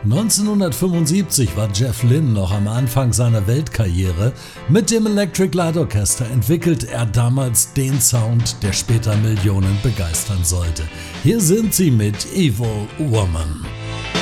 1975 war Jeff Lynne noch am Anfang seiner Weltkarriere. Mit dem Electric Light Orchestra entwickelte er damals den Sound, der später Millionen begeistern sollte. Hier sind sie mit Evil Woman.